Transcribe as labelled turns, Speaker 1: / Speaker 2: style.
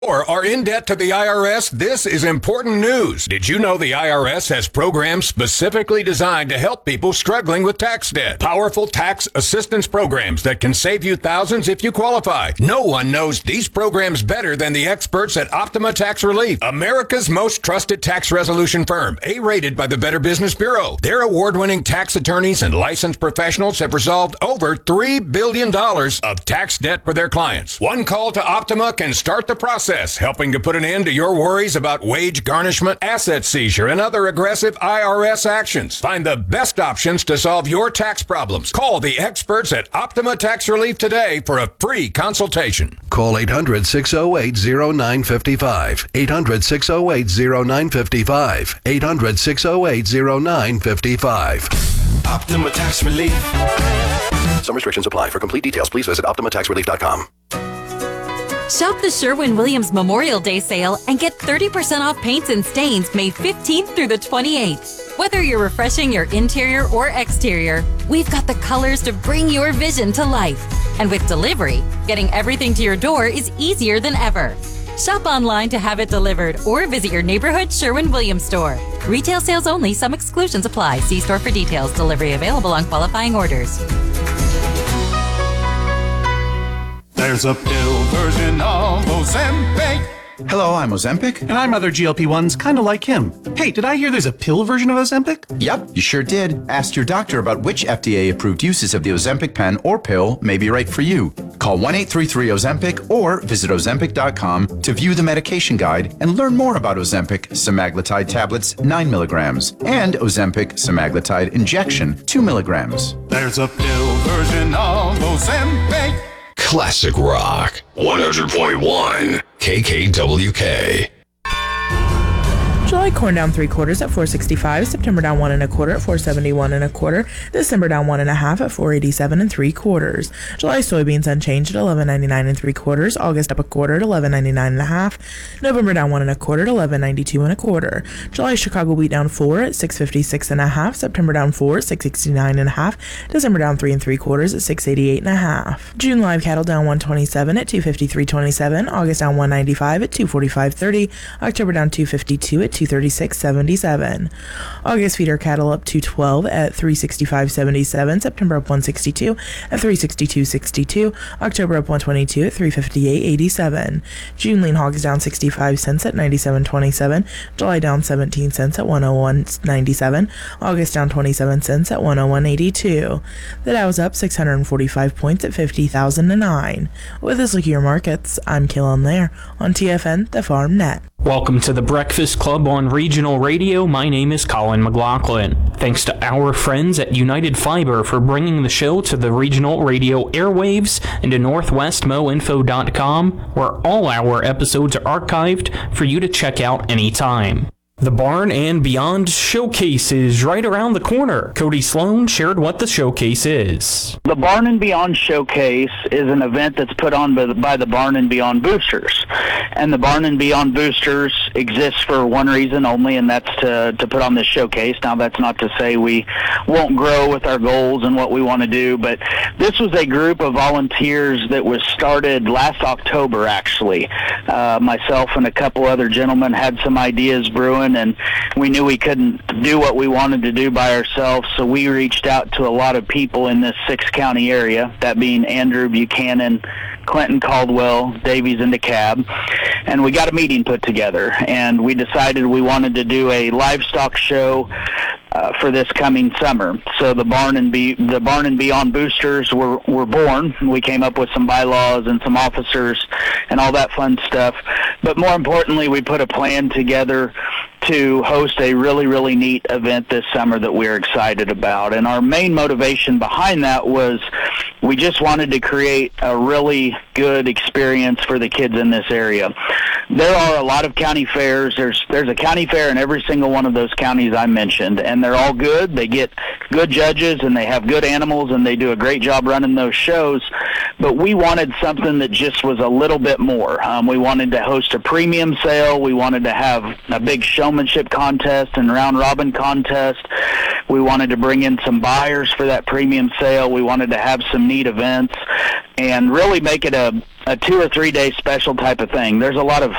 Speaker 1: Or are in debt to the IRS? This is important news. Did you know the IRS has programs specifically designed to help people struggling with tax debt? Powerful tax assistance programs that can save you thousands if you qualify. No one knows these programs better than the experts at Optima Tax Relief, America's most trusted tax resolution firm, A-rated by the Better Business Bureau. Their award-winning tax attorneys and licensed professionals have resolved over $3 billion of tax debt for their clients. One call to Optima can start the process, helping to put an end to your worries about wage garnishment, asset seizure, and other aggressive IRS actions. Find the best options to solve your tax problems. Call the experts at Optima Tax Relief today for a free consultation.
Speaker 2: Call 800-608-0955. 800-608-0955. 800-608-0955.
Speaker 3: Optima Tax Relief.
Speaker 2: Some restrictions apply. For complete details, please visit OptimaTaxRelief.com.
Speaker 4: Shop the Sherwin-Williams Memorial Day sale and get 30% off paints and stains May 15th through the 28th. Whether you're refreshing your interior or exterior, we've got the colors to bring your vision to life. And with delivery, getting everything to your door is easier than ever. Shop online to have it delivered or visit your neighborhood Sherwin-Williams store. Retail sales only. Some exclusions apply. See store for details. Delivery available on qualifying orders.
Speaker 5: There's a pill version of Ozempic.
Speaker 6: Hello, I'm Ozempic.
Speaker 7: And I'm other GLP-1s kind of like him. Hey, did I hear there's a pill version of Ozempic?
Speaker 6: Yep, you sure did. Ask your doctor about which FDA-approved uses of the Ozempic pen or pill may be right for you. Call 1-833-OZEMPIC or visit Ozempic.com to view the medication guide and learn more about Ozempic semaglutide tablets 9 milligrams and Ozempic semaglutide injection 2 milligrams.
Speaker 5: There's a pill version of Ozempic.
Speaker 3: Classic Rock 100.1 KKWK.
Speaker 8: July corn down 3/4 at $4.65. September down 1 1/4 at $4.71 1/4. December down 1 1/2 at $4.87 3/4. July soybeans unchanged at $11.99 3/4. August up 1/4 at $11.99 1/2. November down 1 1/4 at $11.92 1/4. July Chicago wheat down 4 at $6.56 1/2. September down 4 at $6.69 1/2. December down 3 3/4 at $6.88 1/2. June live cattle down 127 at $253.27. August down 195 at $245.30. October down 252 at $236.77. August feeder cattle up 212 at $365.77. September up 162 at $362.62. October up 122 at $358.87. June lean hogs down 65 cents at $97.27. July down 17 cents at $101.97. August down 27 cents at $101.82. The Dow's up 645 points at 50,009. With this look at your markets, I'm Kaylin Lair on TFN The Farm Net.
Speaker 9: Welcome to the Breakfast Club on Regional Radio. My name is Colin McLaughlin. Thanks to our friends at United Fiber for bringing the show to the Regional Radio airwaves and to NorthwestMoInfo.com, where all our episodes are archived for you to check out anytime. The Barn and Beyond Showcase is right around the corner. Cody Sloan shared what the showcase is.
Speaker 10: The Barn and Beyond Showcase is an event that's put on by the Barn and Beyond Boosters. And the Barn and Beyond Boosters exists for one reason only, and that's to put on this showcase. Now, that's not to say we won't grow with our goals and what we want to do, but this was a group of volunteers that was started last October, actually. Myself and a couple other gentlemen had some ideas brewing, and we knew we couldn't do what we wanted to do by ourselves, so we reached out to a lot of people in this 6-county area, that being Andrew, Buchanan, Clinton, Caldwell, Davies, and DeKalb, and we got a meeting put together, and we decided we wanted to do a livestock show for this coming summer. So the Barn and Beyond Boosters were born. We came up with some bylaws and some officers and all that fun stuff. But more importantly, we put a plan together to host a really, really neat event this summer that we're excited about. And our main motivation behind that was we just wanted to create a really good experience for the kids in this area. There are a lot of county fairs. There's a county fair in every single one of those counties I mentioned, and they're all good. They get good judges, and they have good animals, and they do a great job running those shows. But we wanted something that just was a little bit more. We wanted to host a premium sale. We wanted to have a big showmanship contest and round-robin contest. We wanted to bring in some buyers for that premium sale. We wanted to have some neat events and really make it a 2 or 3 day special type of thing. There's a lot of